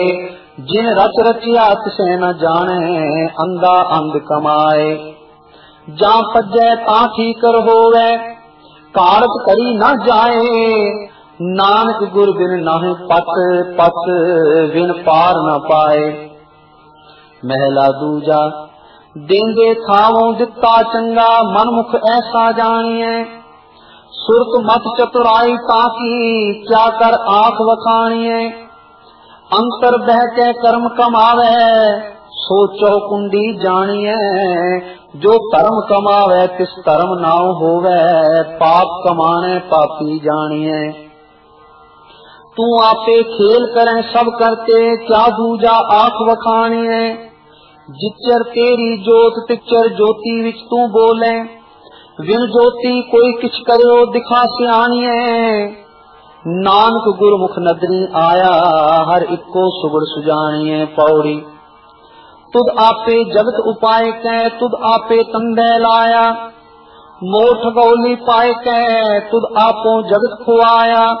जिन रच रचिया तिसे न जाने, अंधा अंध कमाए। जा पज्जै ता ठीकर होवे, कारत करी न जाए। नानक गुर बिन नाहि पत, पत बिन पार न पाए। महला दूजा, देंगे थावों दिता चंगा, मनमुख ऐसा जानिए। सुरत मत चतुराई ताकी, क्या कर आंख वखानिए। अंतर बह के कर्म कमावे, सोचो कुंडी जानिए। जो कर्म कमावे तिस धर्म नाव होवे, पाप कमाने पापी जानिए। तू आपे खेल करें सब करते, क्या दूजा आंख वखानिए। जिचर तेरी जोत तिचर ज्योति विच तू बोले, विन ज्योति कोई किछ करो दिखा सियानिए। नानक गुरमुख नदरी आया, हर इको सुगड़ सुजानिए। पौड़ी तुद आपे जगत उपाय कै, तुद आपे तंडे लाया। मोठ गौली पाए कै, तुद आपो जगत खुआया।